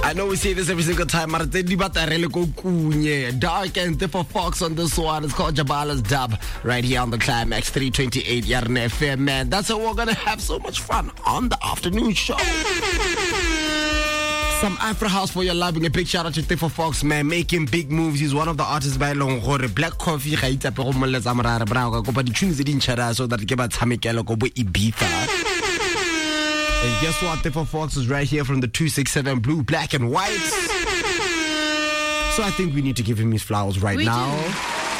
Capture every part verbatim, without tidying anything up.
I know we say this every single time, but it's Dark and for Fox on this one. It's called Jabala's Dub right here on the Climax three twenty-eight Yarn F M, man. That's how we're gonna have so much fun on the afternoon show. Some Afro House for your loving. A big shout out to Tifo Fox, man, making big moves. He's one of the artists by Longore. Black Coffee, Haita Peromoles Amara Brauga, but the tunes didn't share so that Geba Tamikelo go Ibiza. And guess what? Tifo Fox is right here from the two six seven Blue, Black and White. So I think we need to give him his flowers right we now. Do.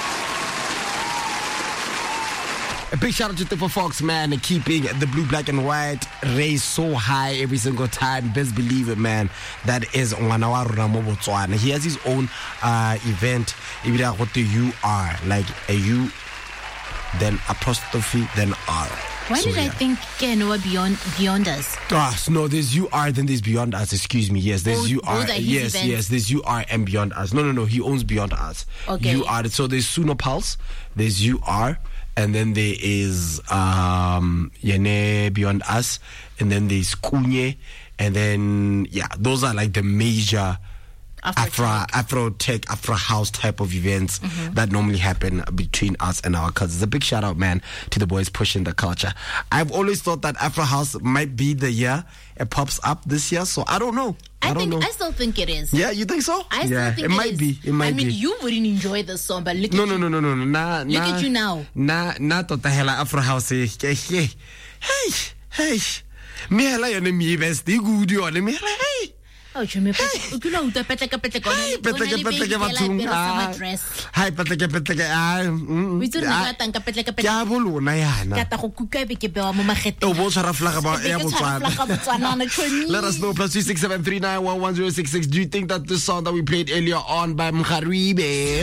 A big shout out to Tifo Fox, man, keeping the Blue, Black and White raised so high every single time. Best believe it, man. That is Ngwana Ramo Botswana. He has his own uh, event. What the U R, like a U, then apostrophe, then R. Why so, did yeah. I think Genoa beyond beyond us? Ah, no, there's U R, then there's Beyond Us. Excuse me. Yes, there's oh, U R. Yes, events. yes, there's U R and Beyond Us. No, no, no. He owns Beyond Us. Okay. U R. So there's Suno Pulse. There's U R, and then there is um Yene Beyond Us, and then there's Kunye, and then yeah, those are like the major Afro Afro tech, Afro house type of events mm-hmm. that normally happen between us and our cousins. A big shout out, man, to the boys pushing the culture. I've always thought that Afro house might be the year it pops up this year, so I don't know. I, I don't think know. I still think it is. Yeah, you think so? I still yeah, think it, it might is. be. It might I mean, be. you wouldn't enjoy this song, but look no, at no, you. No, no, no, no, no, nah, Look nah, at you now. Nah, nah, tota hela Afro house. Hey, hey, hey, hey. Me hela yone me best. Di good yone me hela. Hey. Oh, you me pet. You know, the petleke petleke. Hey, petleke petleke batung. Hi, petleke petleke. Ah, we don't know that. Petleke petleke. Ya bolona yana. Kata go kuka be ke bewa mo magete. O bo tshwara flaga ba ya Botswana. Let us know plus two six seven three nine one one zero six six. Do you think that the song that we played earlier on by Mkharibe?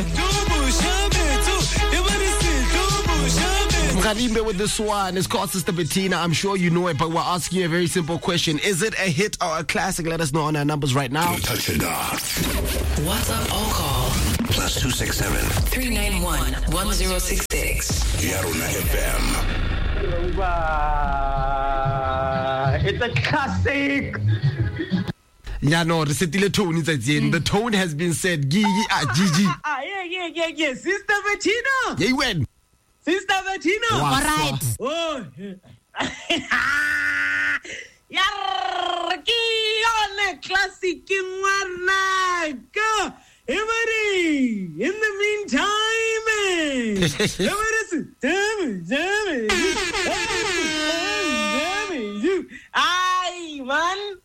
Mkharibe with this one is called Sister Bettina. I'm sure you know it, but we're asking you a very simple question. Is it a hit or a classic? Let us know on our numbers right now. Touch it off. WhatsApp or call plus two six seven three nine one one zero six six. Yaruna F M. It's a classic. Yeah, no, the tone is again. The tone has been said. Gigi, ah, Gigi. Ah, yeah, yeah, yeah, yeah. Sister Bettina. Yeah, you win. Sister Bettina. Wow. All right. Oh. Yarki on a classic in one night. Go. Everybody, in the meantime, I man.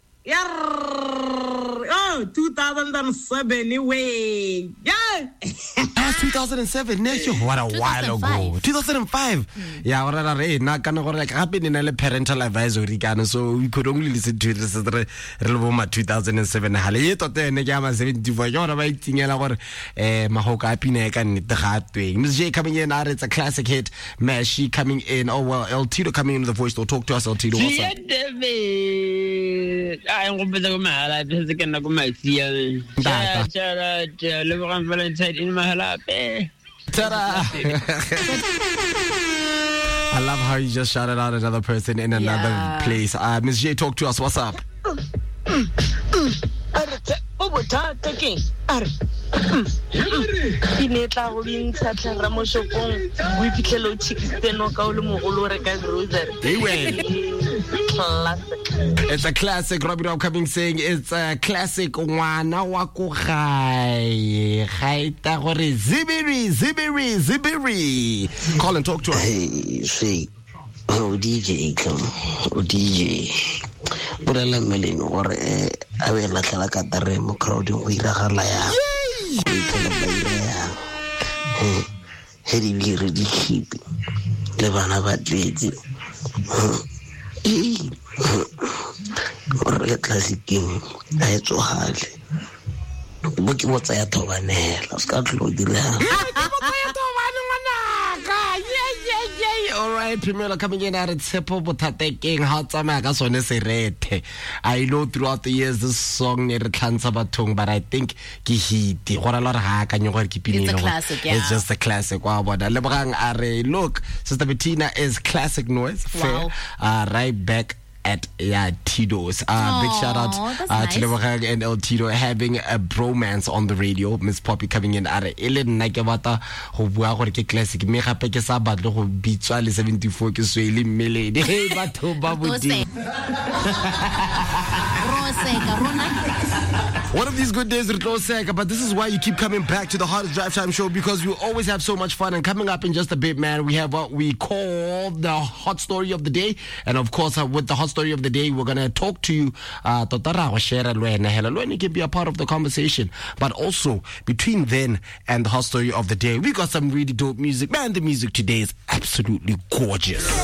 Oh, two thousand seven anyway. Yeah. That's two thousand seven. What a while ago. two thousand five. Mm. Yeah, what are they? Not gonna go like happening in a parental advisory, so we could only listen to this as the Relvoma two thousand seven. Halieto, then the Gamma seventy-four. You're waiting our Mahoka Pinek and the hard thing. Miss J coming in, it's a classic hit. Mashi coming in. Oh, well, El Tito coming in the voice to talk to us. El Tito, what's up? I'm going to go mad. I'm going to go mad. Valentine in my lap. Ta-da! I love how you just shouted out another person in another yeah. place. Uh, Miss J, talk to us. What's up? It's a classic. Robbie Rob coming saying it's a classic. Wana wako gai gaita gore zibiri zibiri zibiri. Call and talk to us. Hey, say, oh D J, come, oh D J. But I like me or I will like a catare mo crowding with a halaya. Heady be ready keep Levana Badredi. Or a classic game. I had so hard. But what's I told my nail? I've got to look all right, Primera coming in at its Sepo Botaking Hatsamaga Sone Serete. I know throughout the years this song near Kansabatung, but I think Kihiti, what a lot of hack and you're keeping it's a classic, yeah. It's just a classic. Wow, but Lebrang Are look, Sister Bettina is classic noise. Wow. Uh, right back at yeah Tito's. Uh, big shout out Aw, that's uh, nice. to Lebogang and El Tito having a bromance on the radio. Miss Poppy coming in at ele nna ke bata go bua gore ke classic me gape ke sa batle go bitswa le seventy-four ke swele mmeledi hey batho ba bodimo. One of these good days, but this is why you keep coming back to the Hottest Drive Time Show, because we always have so much fun. And coming up in just a bit, man, we have what we call the hot story of the day. And of course, uh, with the hot story of the day, we're going to talk to you. Uh, you can be a part of the conversation. But also, between then and the hot story of the day, we got some really dope music. Man, the music today is absolutely gorgeous.